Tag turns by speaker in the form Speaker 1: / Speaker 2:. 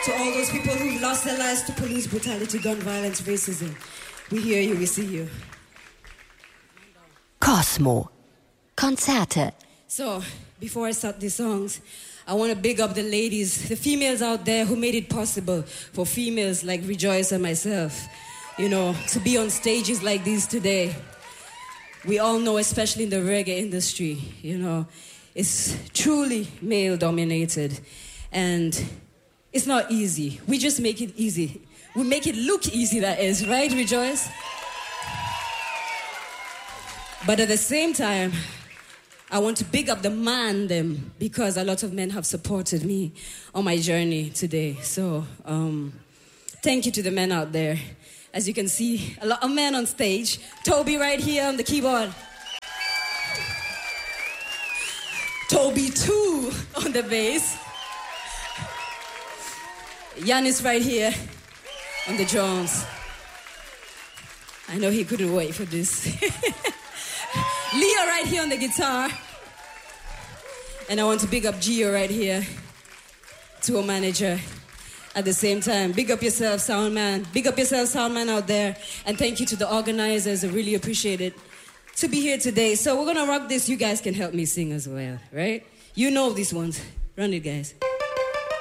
Speaker 1: To all those people who lost their lives to police brutality, gun violence, racism. We hear you, we see you.
Speaker 2: Cosmo. Konzerte.
Speaker 1: So, before I start these songs, I want to big up the ladies, the females out there who made it possible for females like Rejoice and myself, you know, to be on stages like these today. We all know, especially in the reggae industry, you know, it's truly male-dominated, and it's not easy. We just make it easy. We make it look easy, that is, right, Rejoice? But at the same time, I want to big up the man them, because a lot of men have supported me on my journey today. So, thank you to the men out there. As you can see, a lot of men on stage. Toby right here on the keyboard. Toby 2 on the bass. Yanis right here on the drums. I know he couldn't wait for this. Leo right here on the guitar. And I want to big up Gio right here, tour manager. At the same time, big up yourself, sound man. Big up yourself, sound man out there. And thank you to the organizers. I really appreciate it to be here today. So we're gonna rock this. You guys can help me sing as well, right? You know these ones. Run it, guys.